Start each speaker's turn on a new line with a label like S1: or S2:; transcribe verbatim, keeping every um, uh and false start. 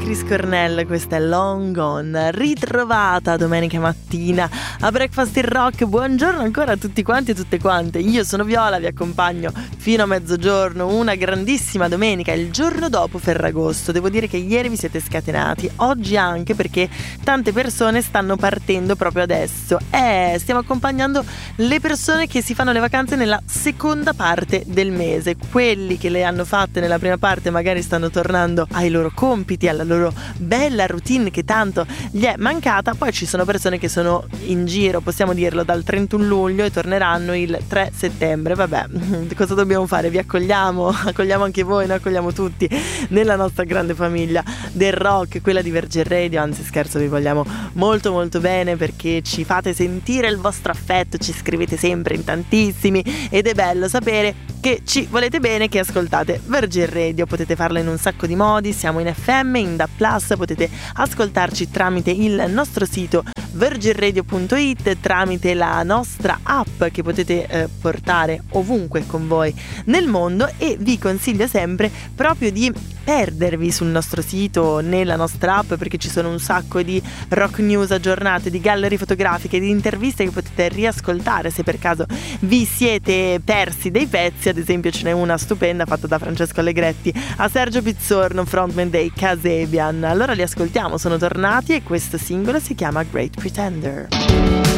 S1: Chris Cornell, questa è Long Gone, ritrovata domenica mattina a Breakfast in Rock. Buongiorno ancora a tutti quanti e tutte quante, io sono Viola, vi accompagno fino a mezzogiorno, una grandissima domenica, il giorno dopo Ferragosto. Devo dire che ieri vi siete scatenati, oggi anche, perché tante persone stanno partendo proprio adesso. Eh, stiamo accompagnando le persone che si fanno le vacanze nella seconda parte del mese, quelli che le hanno fatte nella prima parte magari stanno tornando ai loro compiti, alla loro bella routine che tanto gli è mancata. Poi ci sono persone che sono in giro, possiamo dirlo, dal trentuno luglio e torneranno il tre settembre. Vabbè, cosa dobbiamo fare? Vi accogliamo, accogliamo anche voi, noi accogliamo tutti nella nostra grande famiglia del rock, quella di Virgin Radio. Anzi, scherzo, vi vogliamo molto molto bene perché ci fate sentire il vostro affetto, ci scrivete sempre in tantissimi ed è bello sapere che ci volete bene, che ascoltate Virgin Radio. Potete farlo in un sacco di modi, siamo in F M, in D A B plus, potete ascoltarci tramite il nostro sito virgin radio punto it, tramite la nostra app che potete eh, portare ovunque con voi nel mondo, e vi consiglio sempre proprio di perdervi sul nostro sito, nella nostra app, perché ci sono un sacco di rock news aggiornate, di gallerie fotografiche, di interviste che potete riascoltare se per caso vi siete persi dei pezzi. Ad esempio ce n'è una stupenda fatta da Francesco Allegretti a Sergio Pizzorno, frontman dei Kasabian. Allora li ascoltiamo, sono tornati e questo singolo si chiama Great Pretender.